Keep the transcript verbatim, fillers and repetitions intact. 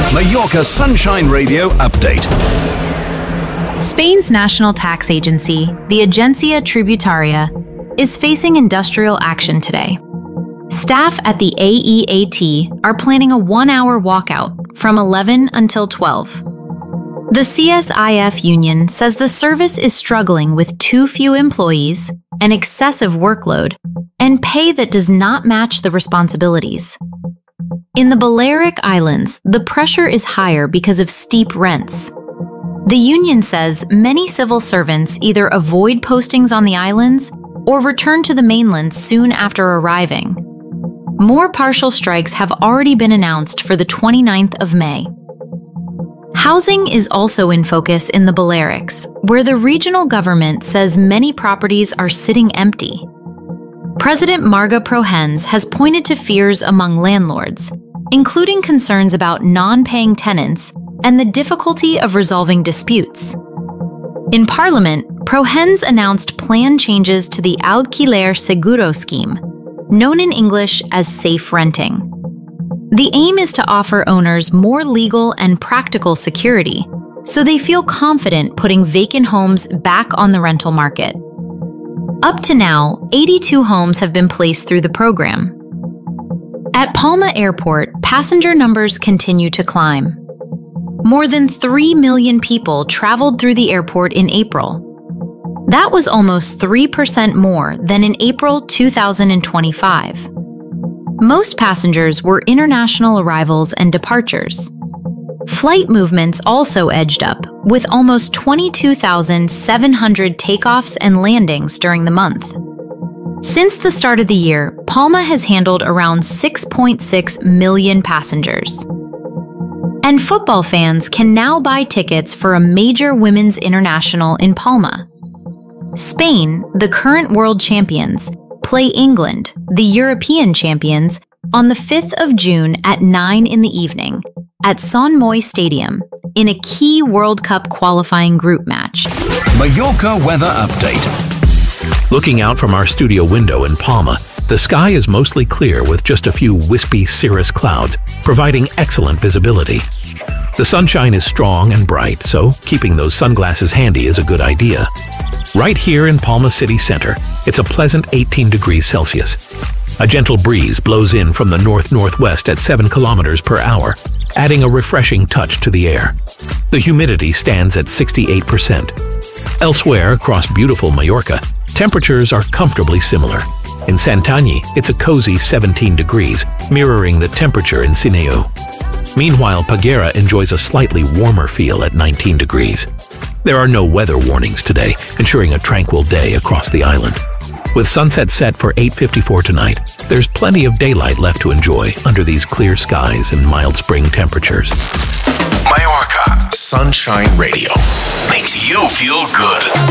Mallorca Sunshine Radio Update. Spain's national tax agency, the Agencia Tributaria, is facing industrial action today. Staff at the A E A T are planning a one-hour walkout from eleven until twelve. The C S I F union says the service is struggling with too few employees, an excessive workload, and pay that does not match the responsibilities. In the Balearic Islands, the pressure is higher because of steep rents. The union says many civil servants either avoid postings on the islands or return to the mainland soon after arriving. More partial strikes have already been announced for the twenty-ninth of May. Housing is also in focus in the Balearics, where the regional government says many properties are sitting empty. President Marga Prohens has pointed to fears among landlords, including concerns about non-paying tenants and the difficulty of resolving disputes. In Parliament, Prohens announced planned changes to the Alquiler Seguro scheme, known in English as safe renting. The aim is to offer owners more legal and practical security, so they feel confident putting vacant homes back on the rental market. Up to now, eighty-two homes have been placed through the program. At Palma Airport, passenger numbers continue to climb. More than three million people traveled through the airport in April. That was almost three percent more than in April two thousand twenty-five. Most passengers were international arrivals and departures. Flight movements also edged up, with almost twenty-two thousand seven hundred takeoffs and landings during the month. Since the start of the year, Palma has handled around six point six million passengers. And football fans can now buy tickets for a major women's international in Palma. Spain, the current world champions, play England, the European champions, on the fifth of June at nine in the evening at Son Moix Stadium in a key World Cup qualifying group match. Mallorca weather update. Looking out from our studio window in Palma, the sky is mostly clear with just a few wispy cirrus clouds, providing excellent visibility. The sunshine is strong and bright, so keeping those sunglasses handy is a good idea. Right here in Palma City Center, it's a pleasant eighteen degrees Celsius. A gentle breeze blows in from the north-northwest at seven kilometers per hour, adding a refreshing touch to the air. The humidity stands at sixty-eight percent. Elsewhere across beautiful Mallorca, temperatures are comfortably similar. In Santanyí, it's a cozy seventeen degrees, mirroring the temperature in Sineu. Meanwhile, Peguera enjoys a slightly warmer feel at nineteen degrees. There are no weather warnings today, ensuring a tranquil day across the island. With sunset set for eight fifty-four tonight, there's plenty of daylight left to enjoy under these clear skies and mild spring temperatures. Mallorca Sunshine Radio makes you feel good.